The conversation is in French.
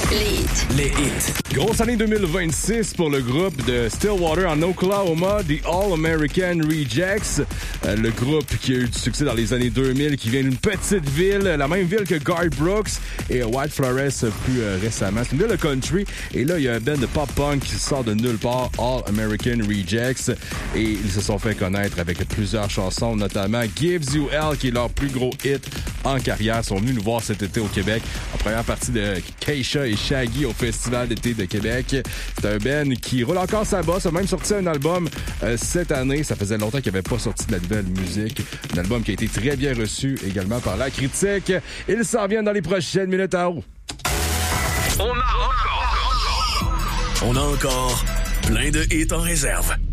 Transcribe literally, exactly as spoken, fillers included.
Les hits. Les hits. Grosse année deux mille vingt-six pour le groupe de Stillwater en Oklahoma, The All-American Rejects. Euh, le groupe qui a eu du succès dans les années deux mille, qui vient d'une petite ville, la même ville que Garth Brooks et White Flores plus euh, récemment. C'est une ville de country. Et là, il y a un band de pop-punk qui sort de nulle part, All-American Rejects. Et ils se sont fait connaître avec plusieurs chansons, notamment Gives You Hell, qui est leur plus gros hit en carrière. Ils sont venus nous voir cet été au Québec en première partie de Keisha et Shaggy au Festival d'été de Québec. C'est un band qui roule encore sa bosse, a même sorti un album euh, cette année. Ça faisait longtemps qu'il n'avait pas sorti de la nouvelle musique. Un album qui a été très bien reçu également par la critique. Il s'en vient dans les prochaines minutes à haut. On a encore, on a encore plein de hits en réserve.